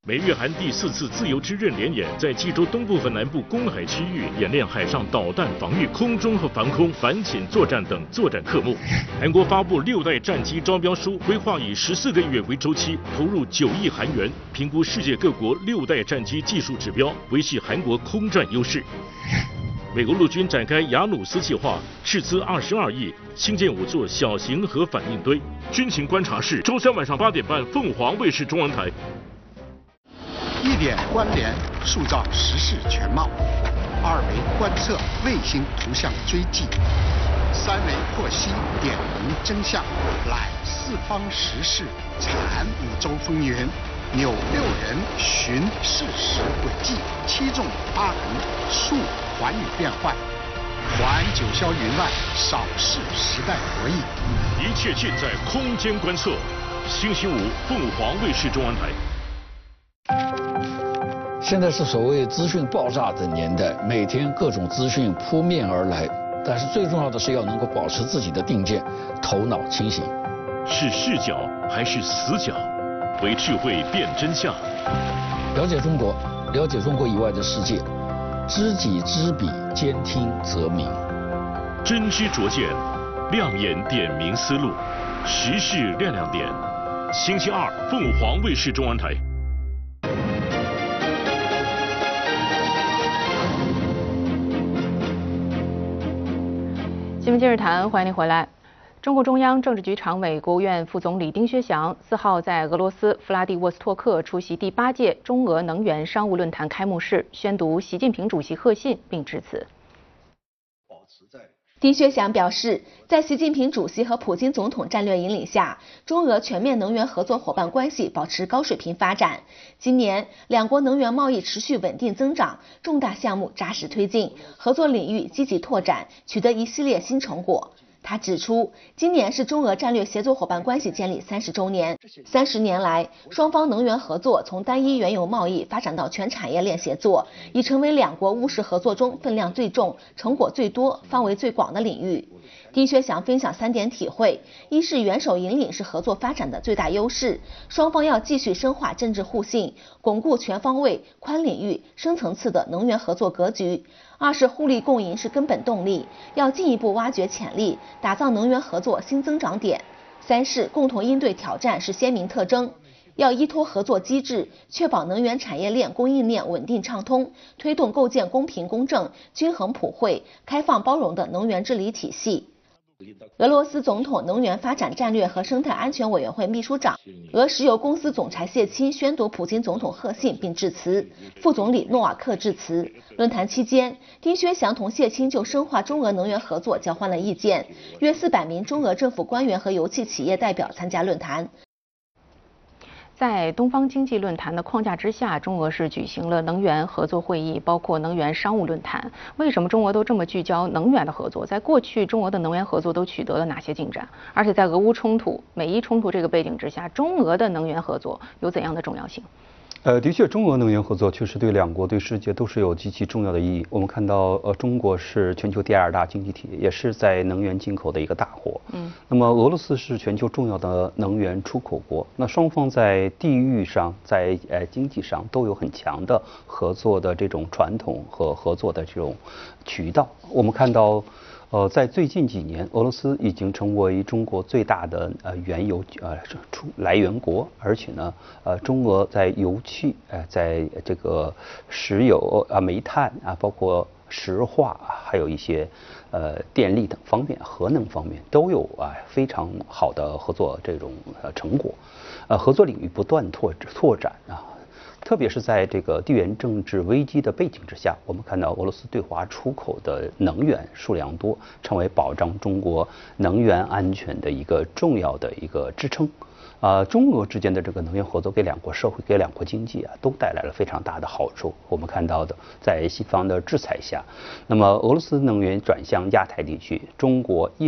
美日韩第4次自由之刃联演在济州东部和南部公海区域演练海上导弹防御、空中和防空反潜作战等作战科目。韩国发布6代战机招标书，规划以14个月为周期，投入9亿韩元，评估世界各国6代战机技术指标，维系韩国空战优势。美国陆军展开雅努斯计划，斥资22亿，兴建5座小型核反应堆。军情观察室，周3晚上8点半，凤凰卫视中文台。 1点关联，塑造时事全貌；2维观测，卫星图像追迹；3维获悉，点明真相，揽4方时事，阐5洲风云，扭6人，寻事实轨迹，7纵8横，述寰宇变幻，还九霄云外，扫视时代博弈。 一切尽在空间观测。星期5，凤凰卫视中文台。 现在是所谓资讯爆炸的年代，每天各种资讯扑面而来，但是最重要的是要能够保持自己的定见，头脑清醒。 是视角还是死角？为智慧辨真相。 了解中国，了解中国以外的世界，知己知彼，兼听则明。 真知灼见，亮眼点明思路，时事亮点。星期2，凤凰卫视中文台。 新闻今日谈，欢迎您回来。中共中央政治局常委、国务院副总理丁薛祥4号在俄罗斯弗拉迪沃斯托克出席第8届中俄能源商务论坛开幕式，宣读习近平主席贺信并致辞。 丁薛祥表示，在习近平主席和普京总统战略引领下，中俄全面能源合作伙伴关系保持高水平发展。今年，两国能源贸易持续稳定增长，重大项目扎实推进，合作领域积极拓展，取得一系列新成果。他指出，今年是中俄战略协作伙伴关系建立30周年。30年来，双方能源合作从单一原油贸易发展到全产业链协作，已成为两国务实合作中分量最重、成果最多、范围最广的领域。丁薛祥分享3点体会：一是元首引领是合作发展的最大优势，双方要继续深化政治互信，巩固全方位、宽领域、深层次的能源合作格局；二是互利共赢是根本动力，要进一步挖掘潜力，打造能源合作新增长点；三是共同应对挑战是鲜明特征，要依托合作机制，确保能源产业链供应链稳定畅通，推动构建公平公正、均衡普惠、开放包容的能源治理体系。俄罗斯总统能源发展战略和生态安全委员会秘书长、俄石油公司总裁谢钦宣读普京总统贺信并致辞，副总理诺瓦克致辞。论坛期间，丁薛祥同谢钦就深化中俄能源合作交换了意见，约400名中俄政府官员和油气企业代表参加论坛。 在东方经济论坛的框架之下，中俄是举行了能源合作会议，包括能源商务论坛。为什么中俄都这么聚焦能源的合作？在过去，中俄的能源合作都取得了哪些进展？而且在俄乌冲突、美伊冲突这个背景之下，中俄的能源合作有怎样的重要性？ 的确，中俄能源合作确实对两国、对世界都是有极其重要的意义。我们看到，中国是全球第2大经济体，也是在能源进口的一个大国。那么俄罗斯是全球重要的能源出口国。那双方在地域上、在经济上都有很强的合作的这种传统和合作的这种渠道。我们看到。在最近几年，俄罗斯已经成为中国最大的原油来源国，而且呢，中俄在油气在这个石油煤炭包括石化，还有一些电力等方面、核能方面都有非常好的合作这种成果，合作领域不断拓展特别是在这个地缘政治危机的背景之下，我们看到俄罗斯对华出口的能源数量多，成为保障中国能源安全的一个重要的一个支撑。中俄之间的这个能源合作给两国社会、给两国经济都带来了非常大的好处。我们看到的，在西方的制裁下，那么俄罗斯能源转向亚太地区，中国